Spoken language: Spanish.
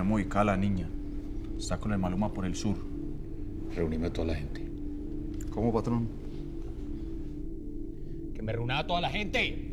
queremos ubicar a la niña. Está con el Maluma por el sur. Reunime a toda la gente. ¿Cómo, patrón? Que me reúna a toda la gente.